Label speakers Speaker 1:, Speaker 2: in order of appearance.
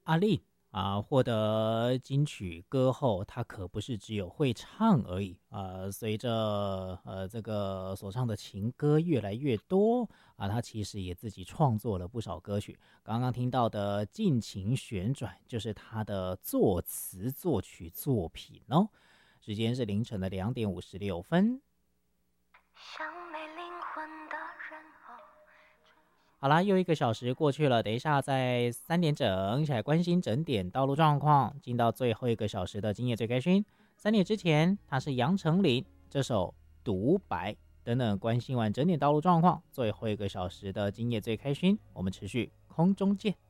Speaker 1: 阿令获得金曲歌后，他可不是只有会唱而已随着这个所唱的情歌越来越多他其实也自己创作了不少歌曲。刚刚听到的《尽情旋转》就是他的作词作曲作品哦。时间是凌晨的2:56。
Speaker 2: 像没灵魂的人哦。
Speaker 1: 好啦，又1个小时过去了，等一下在3点整一起来关心整点道路状况，进到最后1个小时的今夜最开心。3点之前，他是杨丞琳这首独白等等，关心完整点道路状况，最后1个小时的今夜最开心，我们持续空中见。